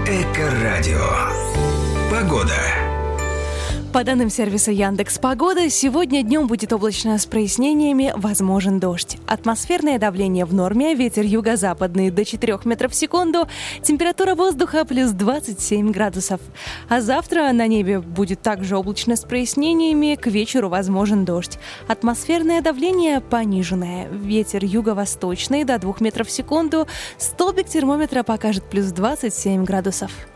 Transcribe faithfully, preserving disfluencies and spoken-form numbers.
Эко-радио. Погода. По данным сервиса Яндекс.Погода, сегодня днем будет облачно с прояснениями, возможен дождь. Атмосферное давление в норме, ветер юго-западный до четырех метров в секунду, температура воздуха плюс двадцать семь градусов. А завтра на небе будет также облачно с прояснениями, к вечеру возможен дождь. Атмосферное давление пониженное, ветер юго-восточный до двух метров в секунду, столбик термометра покажет плюс двадцать семь градусов.